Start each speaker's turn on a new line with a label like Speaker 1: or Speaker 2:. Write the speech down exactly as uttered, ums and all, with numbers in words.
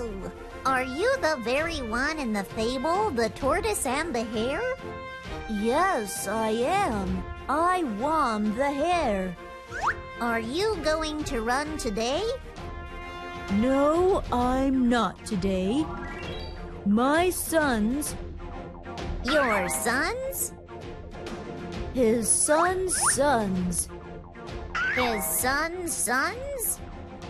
Speaker 1: Oh, are you the very one in the fable, the tortoise and the hare?
Speaker 2: Yes, I am. I won the hare.
Speaker 1: Are you going to run today?
Speaker 2: No, I'm not today. My sons...
Speaker 1: Your sons?
Speaker 2: His son's sons.
Speaker 1: His son's sons?